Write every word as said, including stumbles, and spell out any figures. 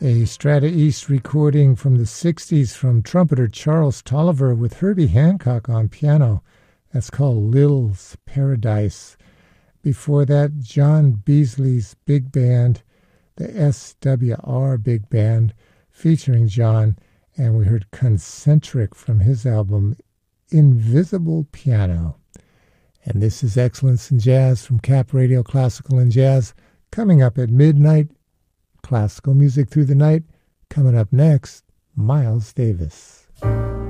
A Strata East recording from the sixties from trumpeter Charles Tolliver with Herbie Hancock on piano. That's called Lil's Paradise. Before that, John Beasley's Big Band, the S W R Big Band, featuring John, and we heard Concentric from his album Invisible Piano. And this is Excellence in Jazz from Cap Radio Classical and Jazz, coming up at midnight. Classical music through the night. Coming up next, Miles Davis.